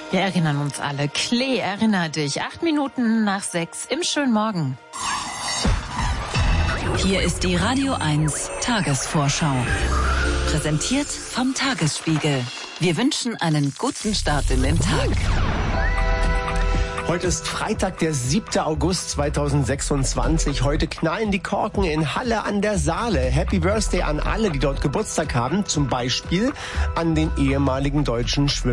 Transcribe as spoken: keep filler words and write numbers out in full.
Wir erinnern uns alle. Klee, erinner dich. Acht Minuten nach sechs im schönen Morgen. Hier ist die Radio eins Tagesvorschau. Präsentiert vom Tagesspiegel. Wir wünschen einen guten Start in den Tag. Heute ist Freitag, der siebte August zweitausendsechsundzwanzig. Heute knallen die Korken in Halle an der Saale. Happy Birthday an alle, die dort Geburtstag haben. Zum Beispiel an den ehemaligen deutschen Schwimmer